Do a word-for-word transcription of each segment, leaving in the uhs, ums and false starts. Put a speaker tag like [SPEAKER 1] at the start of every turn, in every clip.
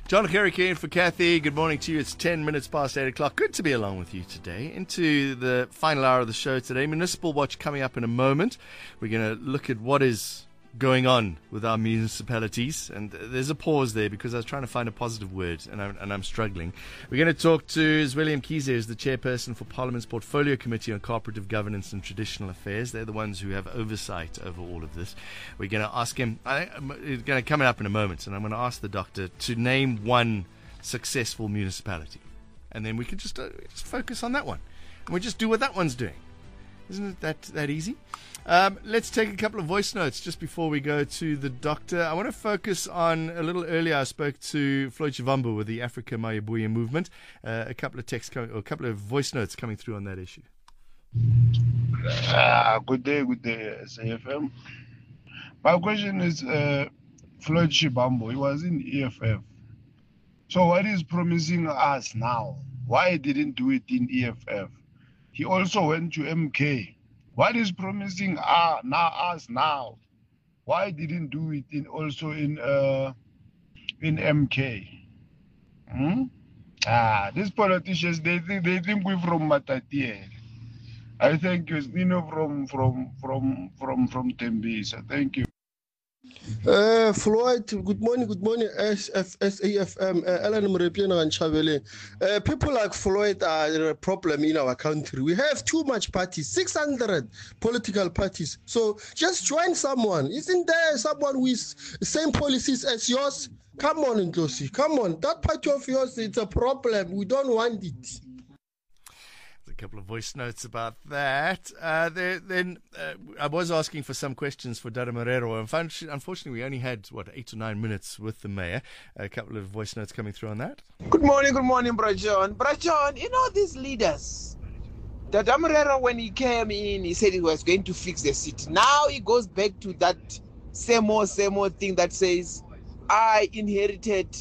[SPEAKER 1] John Kerrick in for Kathy. Good morning to you. It's ten minutes past eight o'clock. Good to be along with you today. Into the final hour of the show today. Municipal Watch coming up in a moment. We're going to look at what is going on with our municipalities. And there's a pause there because I was trying to find a positive word and I'm, and I'm struggling. We're going to talk to William Kize, who's the chairperson for Parliament's Portfolio Committee on Cooperative Governance and Traditional Affairs. They're the ones who have oversight over all of this. We're going to ask him, I, it's going to come up in a moment, and I'm going to ask the doctor to name one successful municipality. And then we can just, uh, just focus on that one. And we just do what that one's doing. Isn't it that, that easy? Um, let's take a couple of voice notes just before we go to the doctor. I want to focus on, a little earlier I spoke to Floyd Shivambu with the Africa Mayabuya movement. Uh, a couple of texts coming, or a couple of voice notes coming through on that issue.
[SPEAKER 2] Uh, good day, good day, S A F M. My question is, uh, Floyd Shivambu, he was in E F F. So what is promising us now? Why he didn't do it in E F F? He also went to M K. What is promising uh, now us now? Why didn't do it in also in uh, in M K? Hmm? Ah, these politicians, they think they think we're from Matatiele. I thank you, you know, from from from from from Tembisa. Thank you.
[SPEAKER 3] Uh, Floyd, good morning, good morning, S F S A F M, uh, Alan Mrepiano and Chavele. Uh, people like Floyd are a problem in our country. We have too much parties, six hundred political parties. So just join someone. Isn't there someone with same policies as yours? Come on, Nkosi, come on. That party of yours, it's a problem. We don't want it.
[SPEAKER 1] A couple of voice notes about that. Uh, there, then uh, I was asking for some questions for Dada Marero. Unfortunately, we only had, what, eight or nine minutes with the mayor. A couple of voice notes coming through on that.
[SPEAKER 4] Good morning, good morning, Brajon. Brajon, you know these leaders. Dada Marero, when he came in, he said he was going to fix the city. Now he goes back to that same old, same old thing that says, I inherited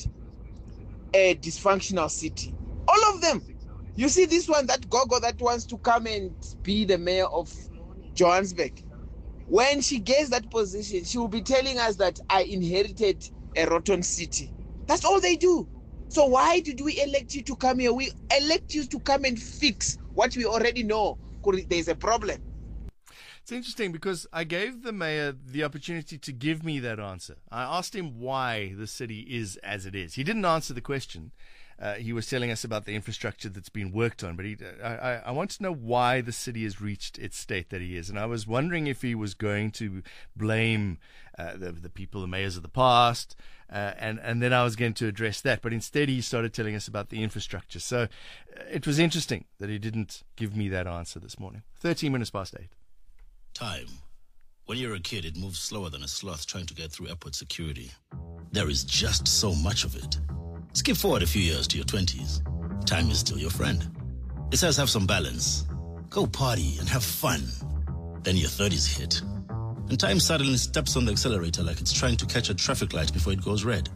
[SPEAKER 4] a dysfunctional city. All of them. You see this one, that Gogo that wants to come and be the mayor of Johannesburg. When she gets that position, she will be telling us that I inherited a rotten city. That's all they do. So why did we elect you to come here? We elect you to come and fix what we already know. There's a problem.
[SPEAKER 1] It's interesting because I gave the mayor the opportunity to give me that answer. I asked him why the city is as it is. He didn't answer the question. Uh, he was telling us about the infrastructure that's been worked on, but he, I, I, I want to know why the city has reached its state that he is. And I was wondering if he was going to blame uh, the, the people, the mayors of the past, uh, and, and then I was going to address that. But instead, he started telling us about the infrastructure. So uh, it was interesting that he didn't give me that answer this morning. thirteen minutes past eight.
[SPEAKER 5] Time. When you're a kid, it moves slower than a sloth trying to get through airport security. There is just so much of it. Skip forward a few years to your twenties. Time is still your friend. It says have some balance. Go party and have fun. Then your thirties hit. And time suddenly steps on the accelerator like it's trying to catch a traffic light before it goes red.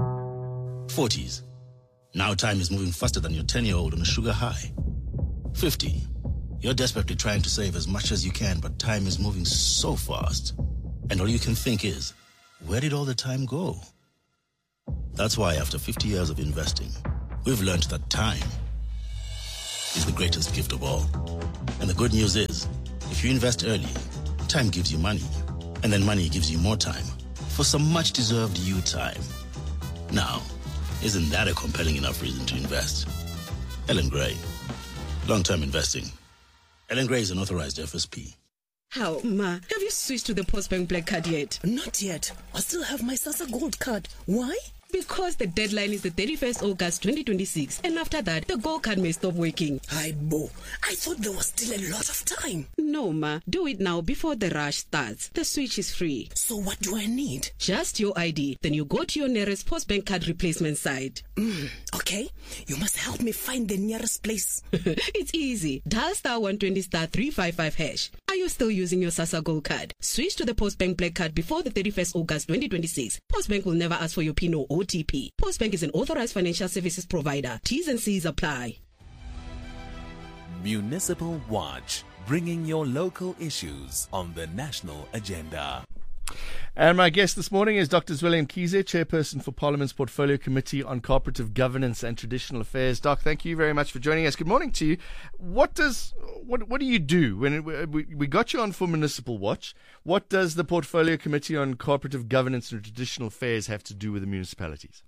[SPEAKER 5] forties. Now time is moving faster than your ten-year-old on a sugar high. fifty. You're desperately trying to save as much as you can, but time is moving so fast. And all you can think is, where did all the time go? That's why after fifty years of investing, we've learned that time is the greatest gift of all. And the good news is, if you invest early, time gives you money. And then money gives you more time for some much-deserved you time. Now, isn't that a compelling enough reason to invest? Ellen Gray. Long-term investing. Ellen Gray is an authorized F S P.
[SPEAKER 6] How, Ma? Have you switched to the Postbank Black Card yet?
[SPEAKER 7] Not yet. I still have my SASSA Gold Card. Why?
[SPEAKER 6] Because the deadline is the thirty-first of August twenty twenty-six, and after that, the Gold Card may stop working.
[SPEAKER 7] Hi, Bo. I thought there was still a lot of time.
[SPEAKER 6] No, Ma. Do it now before the rush starts. The switch is free.
[SPEAKER 7] So what do I need?
[SPEAKER 6] Just your I D. Then you go to your nearest Postbank Card replacement site.
[SPEAKER 7] Mm, okay. You must help me find the nearest place.
[SPEAKER 6] It's easy. Dial star one twenty star three five five hash. Are you still using your SASSA Gold Card? Switch to the Postbank Black Card before the thirty-first of August twenty twenty-six. Postbank will never ask for your PIN or O T P. Postbank is an authorized financial services provider. T's and C's apply.
[SPEAKER 8] Municipal Watch, bringing your local issues on the national agenda.
[SPEAKER 1] And my guest this morning is Doctor Zweli Mkhize, Chairperson for Parliament's Portfolio Committee on Cooperative Governance and Traditional Affairs. Doc, thank you very much for joining us. Good morning to you. What does what what do you do when it, we we got you on for Municipal Watch? What does the Portfolio Committee on Cooperative Governance and Traditional Affairs have to do with the municipalities?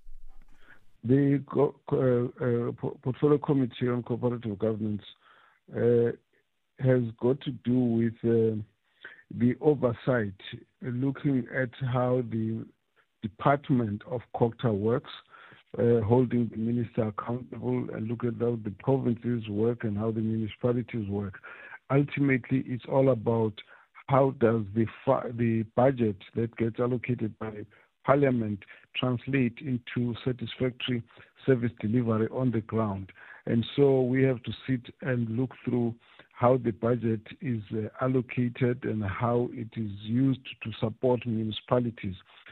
[SPEAKER 8] The co- uh, uh, Portfolio Committee on Cooperative Governance uh, has got to do with uh, the oversight, looking at how the Department of COGTA works, uh, holding the minister accountable, and look at how the provinces work and how the municipalities work. Ultimately, it's all about how does the fa- the budget that gets allocated by Parliament translate into satisfactory service delivery on the ground. And so we have to sit and look through how the budget is uh, allocated and how it is used to support municipalities.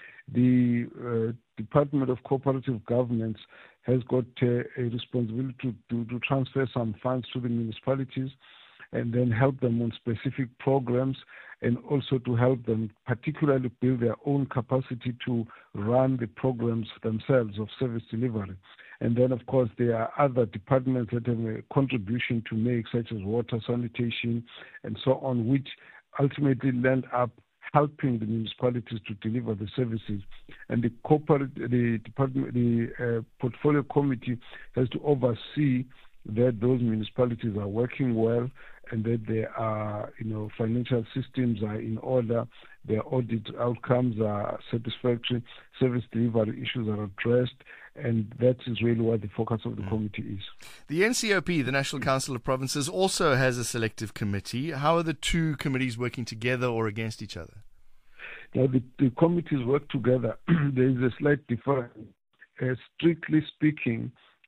[SPEAKER 8] The uh, Department of Cooperative Governance has got uh, a responsibility to, to, to transfer some funds to the municipalities and then help them on specific programs, and also to help them particularly build their own capacity to run the programs themselves of service delivery. And then, of course, there are other departments that have a contribution to make, such as water, sanitation, and so on, which ultimately land up helping the municipalities to deliver the services. And the corporate, the department, the uh, portfolio committee has to oversee that those municipalities are working well and that their are, you know, financial systems are in order, their audit outcomes are satisfactory, service delivery issues are addressed, and that is really what the focus of the mm. committee is.
[SPEAKER 1] The N C O P, the National Council of Provinces, also has a selective committee. How are the two committees working together or against each other?
[SPEAKER 8] Now, the, the committees work together. There is a slight difference. Uh, strictly speaking,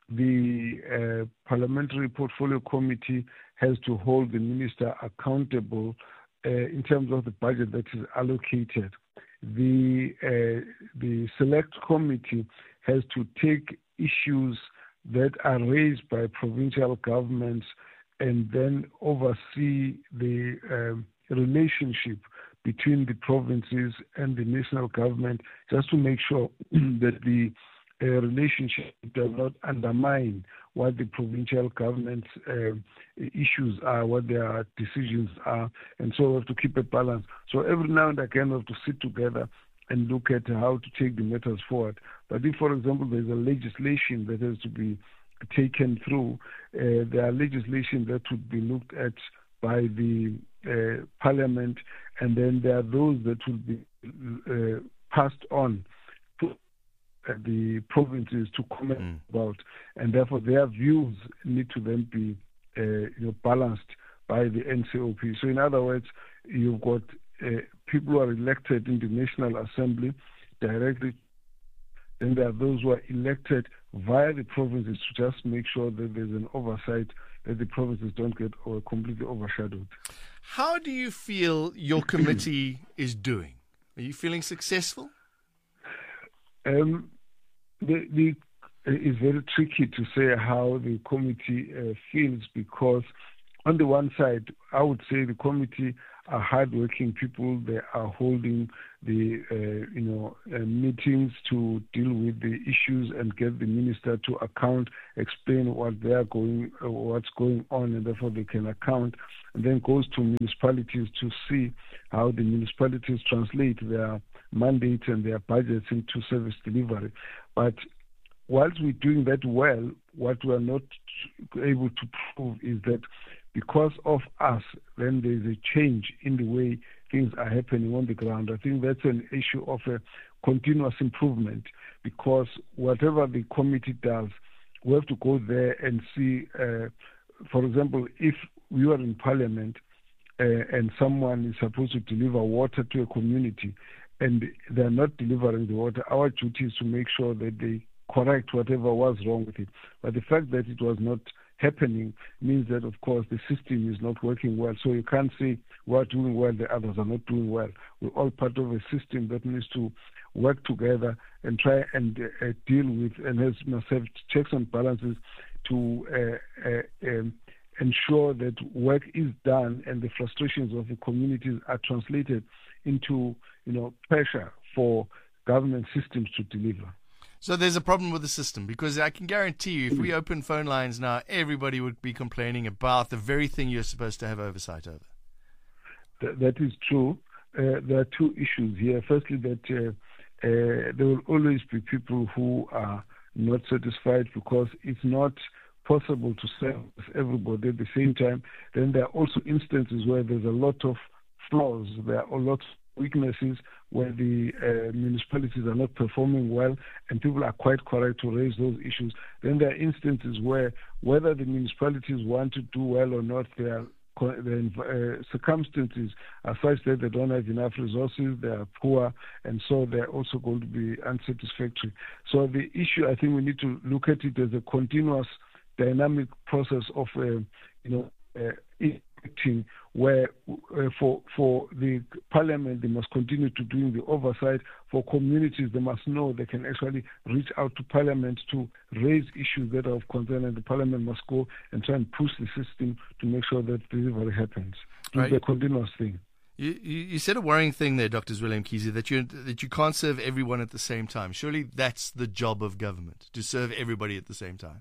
[SPEAKER 8] the uh, Parliamentary Portfolio Committee has to hold the minister accountable uh, in terms of the budget that is allocated. The uh, the Select Committee has to take issues that are raised by provincial governments and then oversee the uh, relationship between the provinces and the national government, just to make sure that the uh, relationship does not undermine what the provincial government's uh, issues are, what their decisions are, and so we have to keep a balance. So every now and again we have to sit together and look at how to take the matters forward. But if, for example, there's a legislation that has to be taken through, uh, there are legislation that would be looked at by the uh, Parliament, and then there are those that will be uh, passed on to uh, the provinces to comment mm. about, and therefore their views need to then be uh, you know, balanced by the N C O P. So in other words, you've got uh, people who are elected in the National Assembly directly, then there are those who are elected via the provinces to just make sure that there's an oversight, that the provinces don't get or completely overshadowed.
[SPEAKER 1] How do you feel your committee is doing? Are you feeling successful?
[SPEAKER 8] Um, the, the, it's very tricky to say how the committee uh, feels, because on the one side, I would say the committee are hardworking people. They are holding the uh, you know uh, meetings to deal with the issues and get the minister to account, explain what they are going, uh, what's going on, and therefore they can account. And then goes to municipalities to see how the municipalities translate their mandates and their budgets into service delivery. But whilst we're doing that well, what we are not able to prove is that because of us, then there's a change in the way things are happening on the ground. I think that's an issue of a continuous improvement, because whatever the committee does, we have to go there and see, uh, for example, if we are in Parliament uh, and someone is supposed to deliver water to a community and they're not delivering the water, our duty is to make sure that they correct whatever was wrong with it. But the fact that it was not happening means that, of course, the system is not working well. So you can't say we're doing well, the others are not doing well. We're all part of a system that needs to work together and try and uh, deal with, and has must have checks and balances to uh, uh, um, ensure that work is done and the frustrations of the communities are translated into, you know, pressure for government systems to deliver.
[SPEAKER 1] So there's a problem with the system, because I can guarantee you, if we open phone lines now, everybody would be complaining about the very thing you're supposed to have oversight over.
[SPEAKER 8] Th- that is true. Uh, there are two issues here. Firstly, that uh, uh, there will always be people who are not satisfied because it's not possible to service everybody at the same time. Then there are also instances where there's a lot of flaws. There are a lot of weaknesses where the uh, municipalities are not performing well, and people are quite correct to raise those issues. Then there are instances where whether the municipalities want to do well or not, they are the uh, circumstances are such that they don't have enough resources, they are poor, and so they're also going to be unsatisfactory. So the issue, I think we need to look at it as a continuous dynamic process of, uh, you know, uh, acting where uh, for for the parliament they must continue to doing the oversight. For communities, they must know they can actually reach out to parliament to raise issues that are of concern, and the parliament must go and try and push the system to make sure that delivery happens. Right. It's a continuous thing.
[SPEAKER 1] You, you, you said a worrying thing there, Doctor Willem Mkhize, that you that you can't serve everyone at the same time. Surely that's the job of government, to serve everybody at the same time.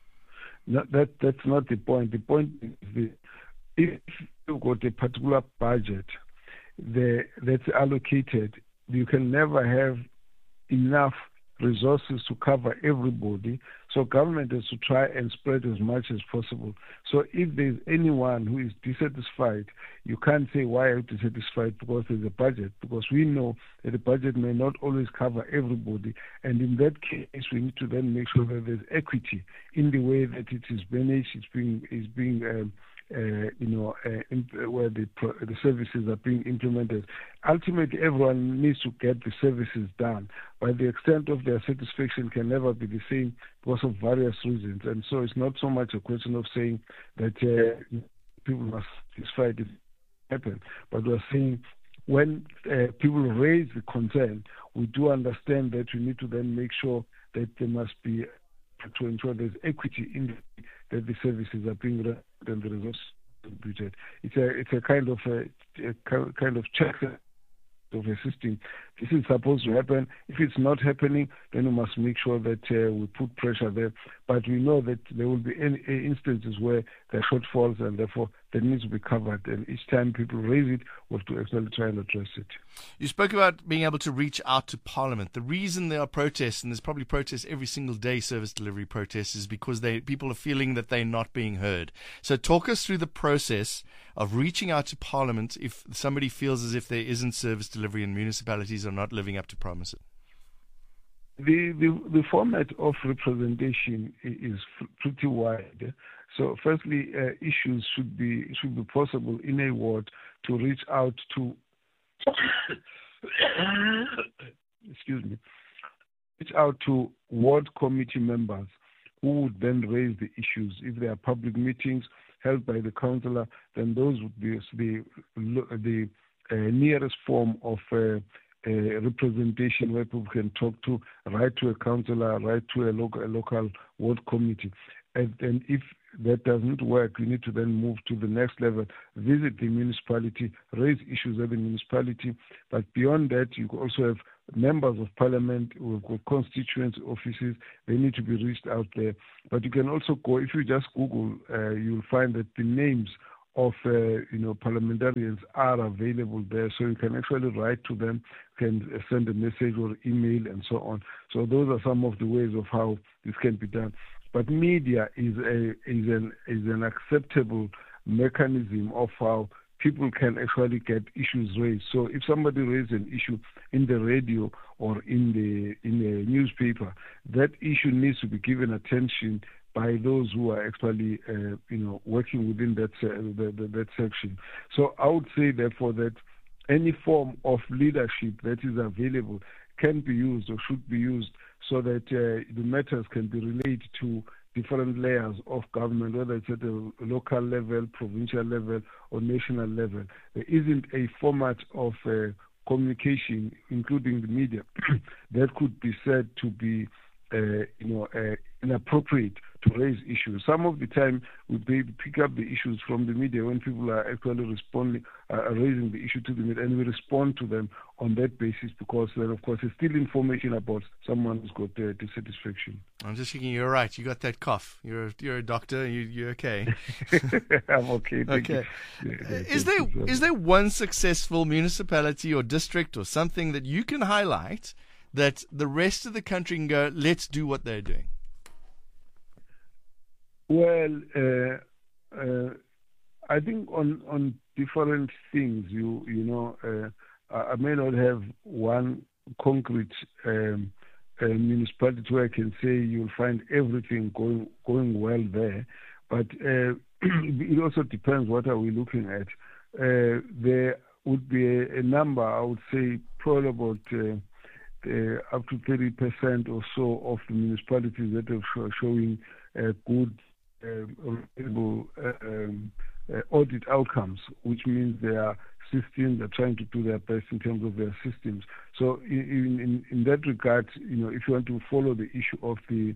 [SPEAKER 8] No, that that's not the point. The point is the, if you've got a particular budget the, that's allocated, you can never have enough resources to cover everybody. So government has to try and spread as much as possible. So if there's anyone who is dissatisfied, you can't say, why are you dissatisfied? Because there's a budget. Because we know that the budget may not always cover everybody. And in that case, we need to then make sure that there's equity in the way that it is managed, it's being, is being um, Uh, you know, uh, imp- where the pro- the services are being implemented. Ultimately, everyone needs to get the services done, but the extent of their satisfaction can never be the same because of various reasons. And so it's not so much a question of saying that uh, people must be satisfied if it happens, but we're saying when uh, people raise the concern, we do understand that we need to then make sure that there must be, to ensure there's equity in the, that the services are being run and the resources distributed. It's a it's a kind of a, a kind of check of a system. This is supposed to happen. If it's not happening, then we must make sure that uh, we put pressure there. But we know that there will be any, any instances where there are shortfalls, and therefore that needs to be covered. And each time people raise it, we have to actually try and address it.
[SPEAKER 1] You spoke about being able to reach out to Parliament. The reason there are protests, and there's probably protests every single day, service delivery protests, is because they people are feeling that they're not being heard. So talk us through the process of reaching out to Parliament if somebody feels as if there isn't service delivery and municipalities are not living up to promises.
[SPEAKER 8] The, the the format of representation is pretty wide. So, firstly, uh, issues should be should be possible in a ward to reach out to. excuse me. Reach out to ward committee members who would then raise the issues. If there are public meetings held by the councillor, then those would be the the uh, nearest form of uh, uh, representation where people can talk to, write to a councillor, write to a local, a local ward committee. And, and if that doesn't work, you need to then move to the next level, visit the municipality, raise issues at the municipality. But beyond that, you also have members of parliament with constituent offices. They need to be reached out there. But you can also go, if you just Google, uh, you'll find that the names of uh, you know parliamentarians are available there, so you can actually write to them, can send a message or email and so on. So those are some of the ways of how this can be done. But media is a is an is an acceptable mechanism of how people can actually get issues raised. So if somebody raises an issue in the radio or in the in the newspaper, that issue needs to be given attention by those who are actually, uh, you know, working within that, uh, the, the, that section. So I would say, therefore, that any form of leadership that is available can be used or should be used so that uh, the matters can be relayed to different layers of government, whether it's at a local level, provincial level, or national level. There isn't a format of uh, communication, including the media, that could be said to be uh, you know, uh, inappropriate to raise issues. Some of the time we pick up the issues from the media when people are actually responding, uh, raising the issue to the media, and we respond to them on that basis because then, of course, there's still information about someone who's got uh, dissatisfaction.
[SPEAKER 1] I'm just thinking you're right. You got that cough. You're a, you're a doctor. You, you're okay.
[SPEAKER 8] I'm okay. Thank
[SPEAKER 1] okay.
[SPEAKER 8] You. Yeah,
[SPEAKER 1] is there
[SPEAKER 8] you,
[SPEAKER 1] is there one successful municipality or district or something that you can highlight that the rest of the country can go, let's do what they're doing?
[SPEAKER 8] Well, uh, uh, I think on, on different things, you you know, uh, I may not have one concrete um, uh, municipality where I can say you'll find everything going going well there, but uh, it also depends what are we looking at. Uh, there would be a, a number, I would say, probably about uh, uh, up to thirty percent or so of the municipalities that are show, showing uh, good Um, uh, um, uh, audit outcomes, which means their systems are trying to do their best in terms of their systems. So in, in, in that regard, you know, if you want to follow the issue of the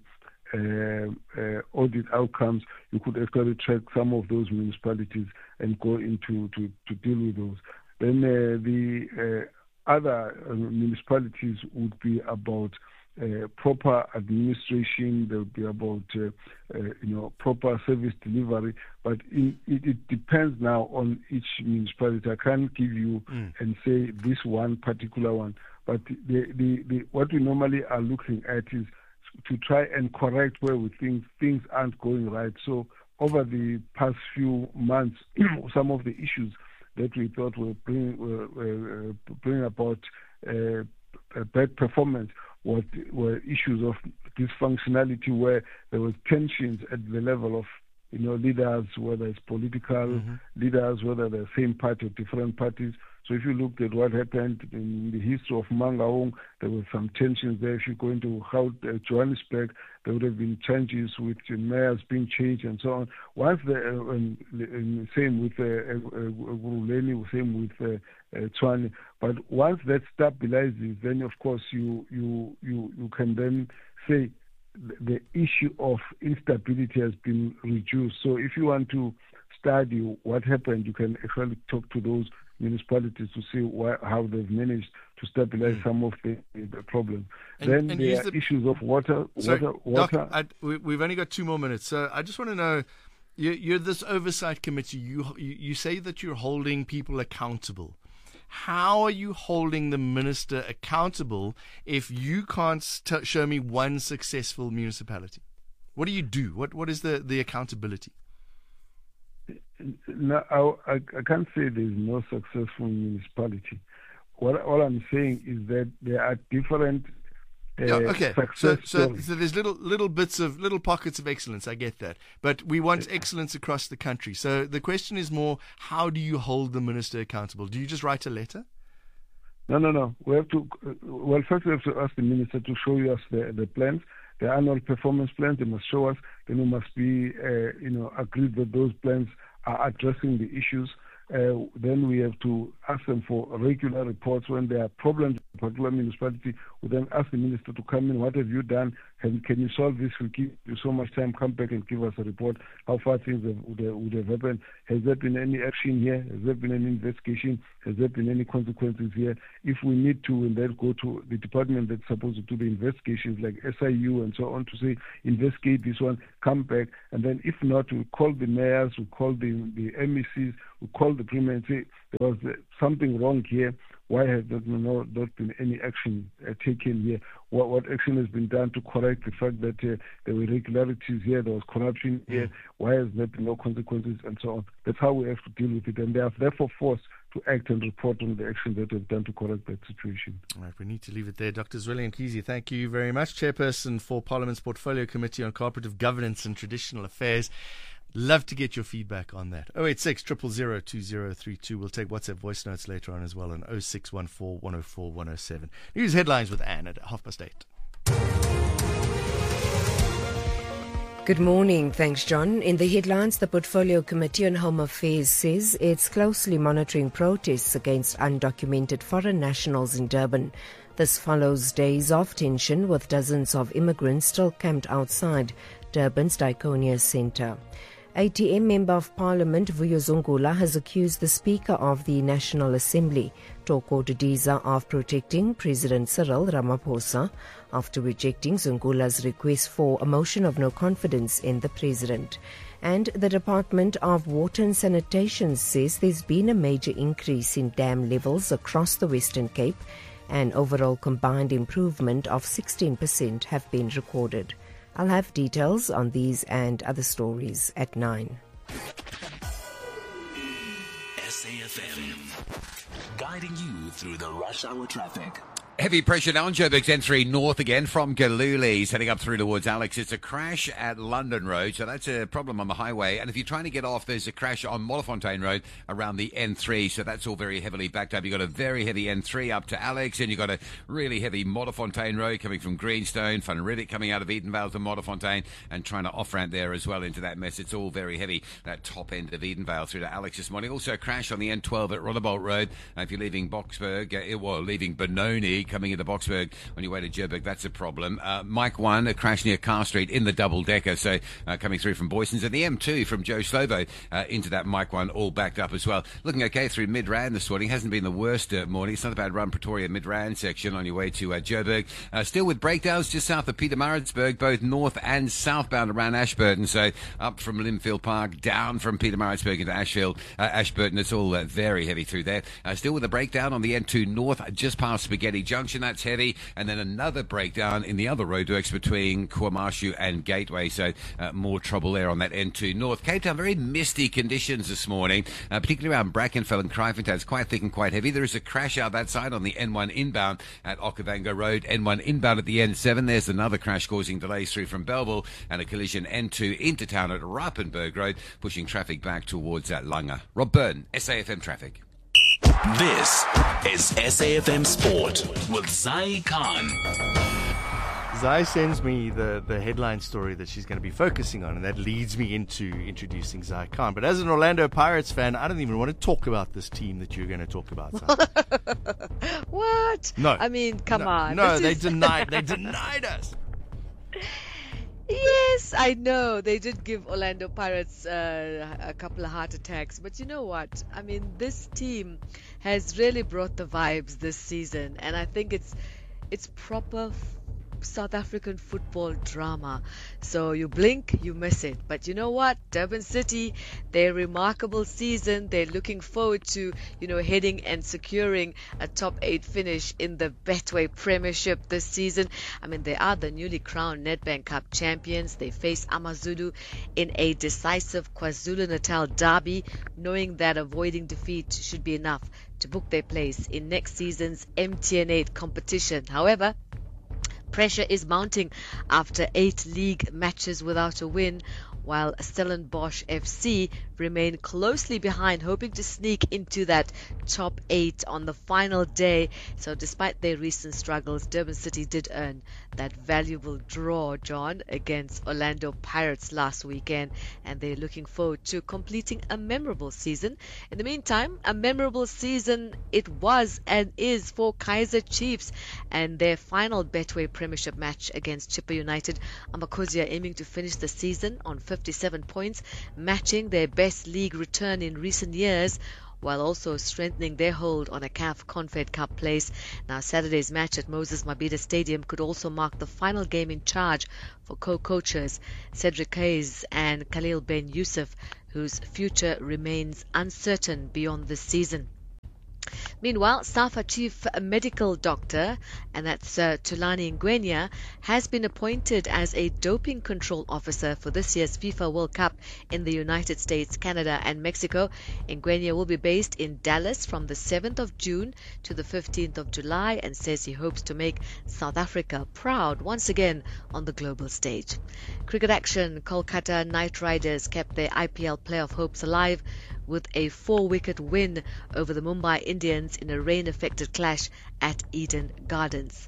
[SPEAKER 8] uh, uh, audit outcomes, you could actually track some of those municipalities and go into to, to deal with those. Then uh, the uh, other uh, municipalities would be about Uh, proper administration. There will be about uh, uh, you know proper service delivery, but in, it, it depends now on each municipality. I can't give you mm. and say this one particular one, but the, the, the what we normally are looking at is to try and correct where we think things aren't going right. So over the past few months, some of the issues that we thought were bring were, were, uh, bring about uh, bad performance What were issues of dysfunctionality where there was tensions at the level of, you know, leaders, whether it's political mm-hmm. leaders, whether they're same party or different parties. So if you looked at what happened in the history of Mangaung, there were some tensions there. If you go into how, uh, Johannesburg, there would have been changes with uh, mayors being changed and so on. Once the uh, and, and same with Guruleni, uh, uh, same with uh, uh, Tshwane. But once that stabilizes, then of course you you you you can then say the issue of instability has been reduced. So if you want to study what happened, you can actually talk to those municipalities to see why, how they've managed to stabilize mm. some of the, the problem. And, then and there are the, issues of water.
[SPEAKER 1] So,
[SPEAKER 8] water, water.
[SPEAKER 1] Doc, I, we, we've only got two more minutes, so I just want to know, you, you're this oversight committee. You, you you say that you're holding people accountable. How are you holding the minister accountable if you can't st- show me one successful municipality? What do you do? What What is the, the accountability?
[SPEAKER 8] No, I, I can't say there's no successful municipality. What all I'm saying is that there are different uh,
[SPEAKER 1] yeah, okay.
[SPEAKER 8] success
[SPEAKER 1] so, so, so there's little little bits of little pockets of excellence. I get that, but we want excellence across the country. So the question is more: how do you hold the minister accountable? Do you just write a letter?
[SPEAKER 8] No, no, no. We have to. Uh, well, first we have to ask the minister to show us the the plans. The annual performance plans, they must show us. Then we must be, uh, you know, agreed that those plans are addressing the issues. Uh, then we have to ask them for regular reports when there are problems in a particular municipality. We then ask the minister to come in. What have you done? Can, can you solve this? We'll give you so much time. Come back and give us a report. How far things have, would, have, would have happened? Has there been any action here? Has there been any investigation? Has there been any consequences here? If we need to, we'll then go to the department that's supposed to do the investigations, like S I U and so on, to say, investigate this one, come back. And then if not, we'll call the mayors, we'll call the, the M E Cs, we'll call the premier and say, there was something wrong here. Why has there not, not been any action uh, taken here? What, what action has been done to correct the fact that uh, there were irregularities here, there was corruption here? Why has there been no consequences and so on? That's how we have to deal with it, and they are therefore forced to act and report on the action that they've done to correct that situation.
[SPEAKER 1] All right, we need to leave it there. Doctor Zweli Mkhize, thank you very much. Chairperson for Parliament's Portfolio Committee on Cooperative Governance and Traditional Affairs. Love to get your feedback on that. oh eight six, zero zero zero, two zero three two. We'll take WhatsApp voice notes later on as well on oh six one four, one oh four, one oh seven. News headlines with Anne at half past eight.
[SPEAKER 9] Good morning. Thanks, John. In the headlines, the Portfolio Committee on Home Affairs says it's closely monitoring protests against undocumented foreign nationals in Durban. This follows days of tension with dozens of immigrants still camped outside Durban's Diakonia Centre. A T M Member of Parliament Vuyo Zungula has accused the Speaker of the National Assembly, Toko Didiza, of protecting President Cyril Ramaphosa after rejecting Zungula's request for a motion of no confidence in the President. And the Department of Water and Sanitation says there's been a major increase in dam levels across the Western Cape. An overall combined improvement of sixteen percent have been recorded. I'll have details on these and other stories at nine.
[SPEAKER 10] S A F M, guiding you through the rush hour traffic.
[SPEAKER 11] Heavy pressure now on Joburg's N three north again from Galilees, heading up through towards Alex. It's a crash at London Road, so that's a problem on the highway. And if you're trying to get off, there's a crash on Modderfontein Road around the N three, so that's all very heavily backed up. You've got a very heavy N three up to Alex, and you've got a really heavy Modderfontein Road coming from Greenstone, Van Riddick coming out of Edenvale to Modderfontein, and trying to off-ramp there as well into that mess. It's all very heavy, that top end of Edenvale through to Alex this morning. Also a crash on the N twelve at Rotherbolt Road. Uh, if you're leaving Boksburg, uh, well, leaving Benoni, coming into Boksburg, on your way to Joburg, that's a problem. Uh, Mike one, a crash near Car Street in the double-decker, so uh, coming through from Boysons. And the M two from Joe Slovo uh, into that Mike one, all backed up as well. Looking okay through Midrand this morning. Hasn't been the worst uh, morning. It's not a bad run, Pretoria Midrand section on your way to uh, Joburg. Uh, still with breakdowns just south of Pietermaritzburg, both north and southbound around Ashburton. So up from Linfield Park, down from Pietermaritzburg into Ashfield, uh, Ashburton. It's all uh, very heavy through there. Uh, still with a breakdown on the N two north, just past Spaghetti Junction. That's heavy. And then another breakdown in the other roadworks between Kwamashu and Gateway, so uh, more trouble there on that N two north. Cape Town, very misty conditions this morning, uh, particularly around Brackenfell and Kryfentown. It's quite thick and quite heavy. There is a crash out that side on the N one inbound at Okavango Road, N one inbound at the N seven. There's another crash causing delays through from Belleville, and a collision N two into town at Rappenberg Road, pushing traffic back towards that Langa. Rob Byrne, S A F M Traffic.
[SPEAKER 10] This is S A F M Sport with Zai Khan.
[SPEAKER 1] Zai sends me the, the headline story that she's going to be focusing on, and that leads me into introducing Zai Khan. But as an Orlando Pirates fan, I don't even want to talk about this team that you're going to talk about, Zai.
[SPEAKER 12] What?
[SPEAKER 1] No.
[SPEAKER 12] I mean, come
[SPEAKER 1] no,
[SPEAKER 12] on.
[SPEAKER 1] No,
[SPEAKER 12] This
[SPEAKER 1] they
[SPEAKER 12] is-
[SPEAKER 1] denied. They denied us.
[SPEAKER 12] Yes, I know. They did give Orlando Pirates uh, a couple of heart attacks. But you know what? I mean, this team has really brought the vibes this season. And I think it's it's proper f- South African football drama. So you blink, you miss it. But you know what? Durban City, their remarkable season. They're looking forward to, you know, heading and securing a top eight finish in the Betway Premiership this season. I mean, they are the newly crowned Nedbank Cup champions. They face AmaZulu in a decisive KwaZulu-Natal derby, knowing that avoiding defeat should be enough to book their place in next season's M T N eight competition. However, pressure is mounting after eight league matches without a win, while Stellenbosch F C remain closely behind, hoping to sneak into that top eight on the final day. So despite their recent struggles, Durban City did earn that valuable draw, John, against Orlando Pirates last weekend, and they're looking forward to completing a memorable season. In the meantime, a memorable season it was and is for Kaizer Chiefs and their final Betway Premiership match against Chippa United. Amakhosi are aiming to finish the season on fifty-seven points, matching their best league return in recent years, while also strengthening their hold on a C A F Confed Cup place. Now, Saturday's match at Moses Mabhida Stadium could also mark the final game in charge for co-coaches Cedric Hayes and Khalil Ben Youssef, whose future remains uncertain beyond this season. Meanwhile, SAFA Chief Medical Doctor, and that's uh, Tulani Ngwenya, has been appointed as a doping control officer for this year's FIFA World Cup in the United States, Canada and Mexico. Ngwenya will be based in Dallas from the seventh of June to the fifteenth of July and says he hopes to make South Africa proud once again on the global stage. Cricket action: Kolkata Knight Riders kept their I P L playoff hopes alive with a four-wicket win over the Mumbai Indians in a rain-affected clash at Eden Gardens.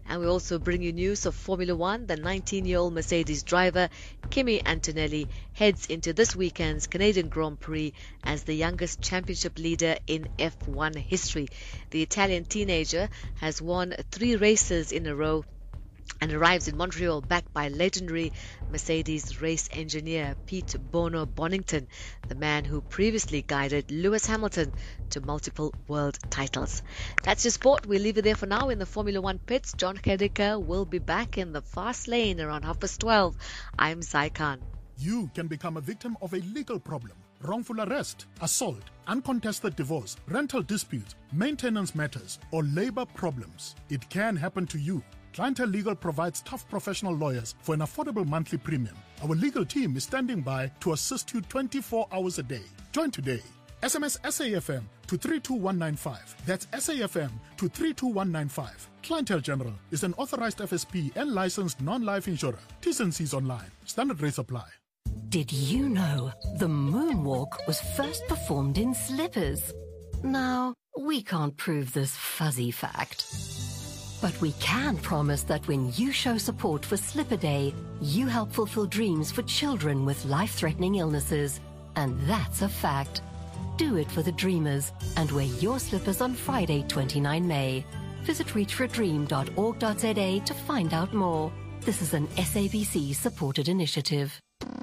[SPEAKER 12] And we also bring you news of Formula One. The nineteen-year-old Mercedes driver, Kimi Antonelli, heads into this weekend's Canadian Grand Prix as the youngest championship leader in F one history. The Italian teenager has won three races in a row and arrives in Montreal backed by legendary Mercedes race engineer Pete Bono Bonington, the man who previously guided Lewis Hamilton to multiple world titles. That's your sport. We'll leave it there for now in the Formula One pits. John Kedika will be back in the fast lane around half past twelve. I'm Zai Khan.
[SPEAKER 13] You can become a victim of a legal problem. Wrongful arrest, assault, uncontested divorce, rental dispute, maintenance matters, or labor problems. It can happen to you. Clientele Legal provides tough professional lawyers for an affordable monthly premium. Our legal team is standing by to assist you twenty-four hours a day. Join today. S M S S A F M to three two one nine five. That's S A F M to three two one nine five. Clientele General is an authorized F S P and licensed non-life insurer. T's and C's online. Standard rates apply.
[SPEAKER 14] Did you know the moonwalk was first performed in slippers? Now, we can't prove this fuzzy fact, but we can promise that when you show support for Slipper Day, you help fulfill dreams for children with life-threatening illnesses. And that's a fact. Do it for the dreamers and wear your slippers on Friday, the twenty-ninth of May. Visit reach for a dream dot org dot z a to find out more. This is an S A B C-supported initiative.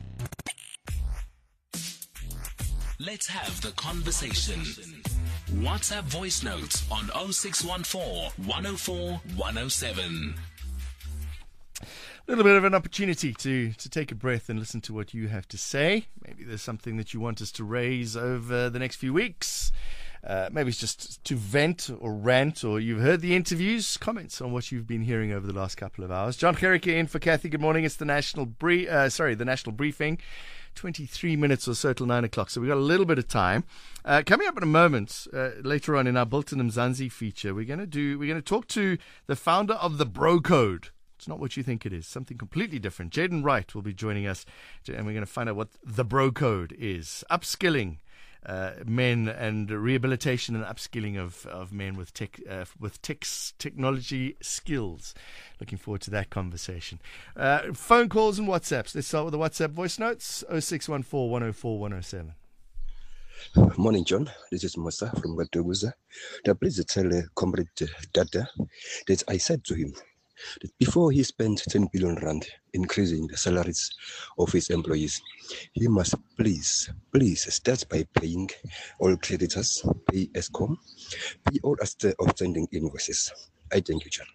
[SPEAKER 10] Let's have the conversation. WhatsApp voice notes on oh six one four, one oh four, one oh seven.
[SPEAKER 1] A little bit of an opportunity to, to take a breath and listen to what you have to say. Maybe there's something that you want us to raise over the next few weeks. Uh, maybe it's just to vent or rant, or you've heard the interviews, comments on what you've been hearing over the last couple of hours. John Gericke in for Kathy. Good morning. It's the national brie- uh, sorry, the national briefing. twenty-three minutes or so till nine o'clock. So we've got a little bit of time. Uh, coming up in a moment, uh, later on in our Built in Mzansi feature, we're going to do, we're going to talk to the founder of the Bro Code. It's not what you think it is. Something completely different. Jaden Wright will be joining us, and we're going to find out what the Bro Code is. Upskilling uh, men and rehabilitation and upskilling of, of men with tech uh, with techs, technology skills. Looking forward to that conversation. Uh, phone calls and WhatsApps. Let's start with the WhatsApp voice notes. oh six one four, one oh four, one oh seven.
[SPEAKER 15] Morning, John. This is Musa from Gatubuza. Please tell uh, Comrade Dada that I said to him that before he spent ten billion rand increasing the salaries of his employees, he must please, please start by paying all creditors, pay ESCOM, pay all outstanding invoices. I thank you, John.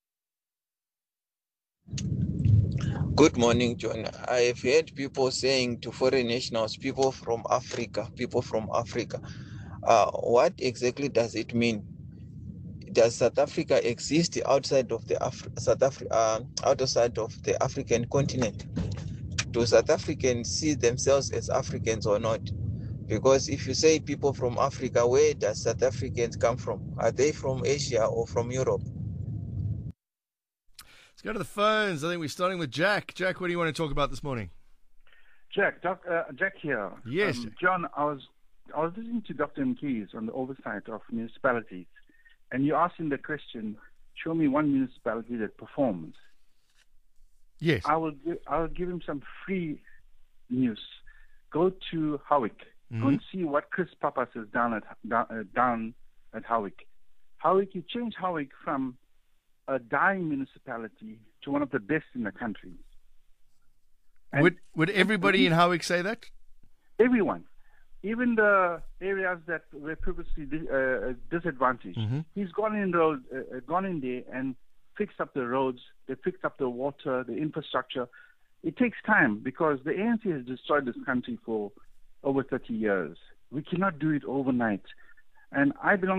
[SPEAKER 4] Good morning, John. I've heard people saying to foreign nationals, people from Africa, people from Africa. Uh, what exactly does it mean? Does South Africa exist outside of the Af- South Afri- uh, outside of the African continent? Do South Africans see themselves as Africans or not? Because if you say people from Africa, where does South Africans come from? Are they from Asia or from Europe?
[SPEAKER 1] Let's go to the phones. I think we're starting with Jack. Jack, what do you want to talk about this morning?
[SPEAKER 16] Jack, doc, uh, Jack here.
[SPEAKER 1] Yes,
[SPEAKER 16] um,
[SPEAKER 1] Jack.
[SPEAKER 16] John. I was I was listening to Doctor Mkeys on the oversight of municipalities, and you asked him the question: show me one municipality that performs.
[SPEAKER 1] Yes.
[SPEAKER 16] I will give I will give him some free news. Go to Howick.
[SPEAKER 1] Mm-hmm.
[SPEAKER 16] Go and see what Chris Pappas has done at down, uh, down at Howick. Howick, you change Howick from a dying municipality to one of the best in the country. And
[SPEAKER 1] would would everybody in Howick say that?
[SPEAKER 16] Everyone, even the areas that were previously dis- uh, disadvantaged.
[SPEAKER 1] Mm-hmm.
[SPEAKER 16] He's gone in road, uh, gone in there and fixed up the roads. They fixed up the water, the infrastructure. It takes time because the A N C has destroyed this country for over thirty years. We cannot do it overnight. And I belong